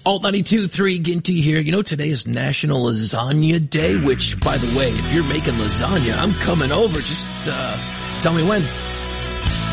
Alt 92.3 Ginty here. You know, today is National Lasagna Day, which, by the way, if you're making lasagna, I'm coming over. Just tell me when.